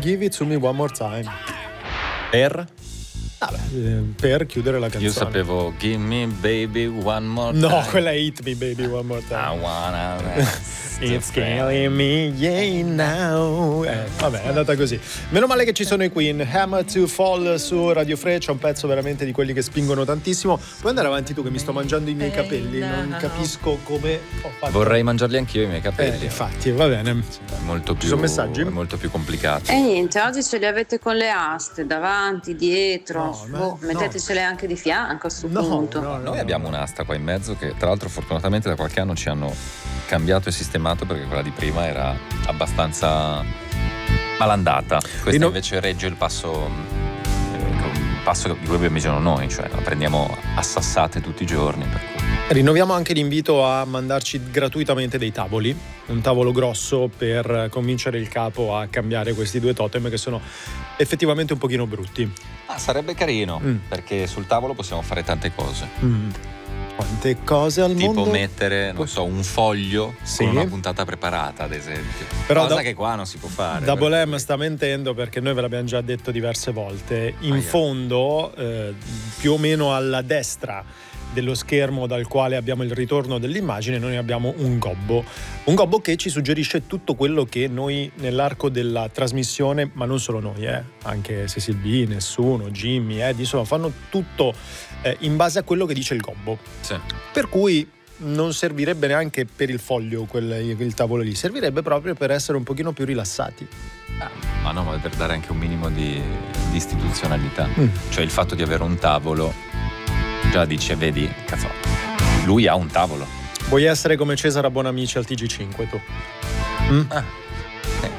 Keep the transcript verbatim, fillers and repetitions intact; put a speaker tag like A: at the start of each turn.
A: Give It To Me One More Time.
B: Per?
A: Vabbè, eh, per chiudere la canzone.
B: Io sapevo Give Me Baby One More
A: No,
B: Time.
A: quella è Hit Me Baby One More Time.
B: I wanna
A: It's killing me, yeah, now. Eh, vabbè, è andata così. Meno male che ci sono i Queen. Hammer to Fall su Radio Freccia, un pezzo veramente di quelli che spingono tantissimo. Puoi andare avanti tu che mi sto mangiando i miei capelli, non capisco come ho fatto.
B: Vorrei mangiarli anch'io i miei capelli.
A: Eh, infatti, va bene.
B: È molto più,
A: Ci sono messaggi?
B: È molto più complicato.
C: E niente, oggi ce li avete con le aste, davanti, dietro.
A: No, ma-
C: boh, mettetecele anche di fianco a sto
A: No,
C: punto.
A: no, no,
B: Noi
A: no.
B: abbiamo un'asta qua in mezzo che tra l'altro fortunatamente da qualche anno ci hanno cambiato e sistemato, perché quella di prima era abbastanza malandata. Questa
A: Rino-
B: invece regge il passo eh, il passo di cui abbiamo bisogno noi, cioè la prendiamo a sassate tutti i giorni, per cui.
A: Rinnoviamo anche l'invito a mandarci gratuitamente dei tavoli, un tavolo grosso per convincere il capo a cambiare questi due totem che sono effettivamente un pochino brutti.
B: Ah, sarebbe carino,
A: Mm.
B: perché sul tavolo possiamo fare tante cose.
A: Mm. Quante cose al
B: Tipo
A: mondo.
B: mettere, non so, un foglio
A: Sì.
B: con una puntata preparata, ad esempio.
A: Però
B: Cosa
A: da-
B: che qua non si può fare.
A: Double
B: perché-
A: M sta mentendo, perché noi ve l'abbiamo già detto diverse volte. In
B: Aia.
A: fondo, eh, più o meno alla destra dello schermo dal quale abbiamo il ritorno dell'immagine, noi abbiamo un gobbo. Un gobbo che ci suggerisce tutto quello che noi nell'arco della trasmissione, ma non solo noi, eh, anche Cecil B, Nessuno, Jimmy, Eddie, insomma, fanno tutto eh, in base a quello che dice il gobbo.
B: Sì.
A: Per cui non servirebbe neanche per il foglio quel, il tavolo lì, servirebbe proprio per essere un pochino più rilassati.
B: Ah, ma no, ma per dare anche un minimo di, di istituzionalità.
A: Mm.
B: Cioè il fatto di avere un tavolo già dice, vedi, cazzo, lui ha un tavolo.
A: Vuoi essere come Cesare Bonamici al T G cinque tu? Mm?
B: Ah,